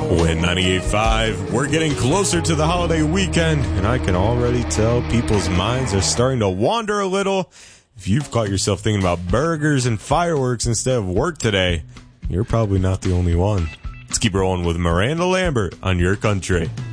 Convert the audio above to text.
Win 98.5. We're getting closer to the holiday weekend, and I can already tell people's minds are starting to wander a little. If you've caught yourself thinking about burgers and fireworks instead of work today, you're probably not the only one. Let's keep rolling with Miranda Lambert on Your Country.